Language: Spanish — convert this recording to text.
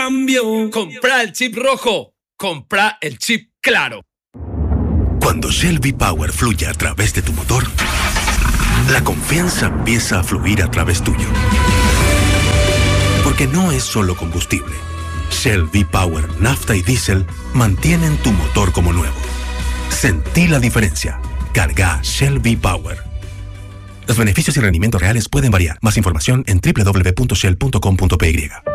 Cambio. Compra el chip rojo. Compra el chip claro. Cuando Shell V-Power fluye a través de tu motor, la confianza empieza a fluir a través tuyo. Porque no es solo combustible. Shell V-Power, nafta y diésel mantienen tu motor como nuevo. Sentí la diferencia. Carga Shell V-Power. Los beneficios y rendimientos reales pueden variar. Más información en www.shell.com.py.